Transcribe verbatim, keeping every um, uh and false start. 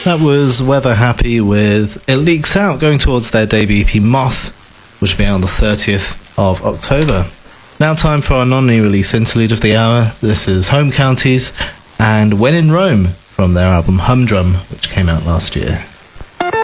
That was Weather Happy with It Leaks Out, going towards their debut E P Moth, which will be out on the thirtieth of October. Now time for our non-new release interlude of the hour. This is Home Counties and When in Rome from their album Humdrum, which came out last year.